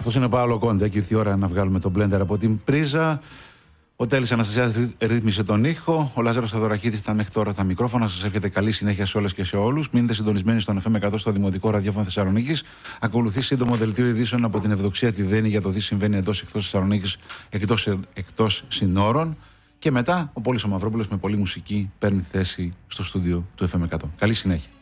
Αυτός είναι ο Παύλο Κόντε και ήρθε η ώρα να βγάλουμε τον blender από την πρίζα. Ο Τέλης Αναστασιάδης ρύθμισε τον ήχο. Ο Λάζαρος Θαδωρακίδης ήταν μέχρι τώρα τα μικρόφωνα. Σας εύχεται καλή συνέχεια σε όλες και σε όλους. Μείνετε συντονισμένοι στον FM 100 στο Δημοτικό Ραδιόφωνο Θεσσαλονίκης. Ακολουθεί σύντομο δελτίο ειδήσεων από την Ευδοξία τη Δένη για το τι συμβαίνει εντός εκτός Θεσσαλονίκης, εκτός συνόρων. Και μετά ο Πόλης ο Μαυρόπουλος με πολλή μουσική παίρνει θέση στο στούντιο του FM 100. Καλή συνέχεια.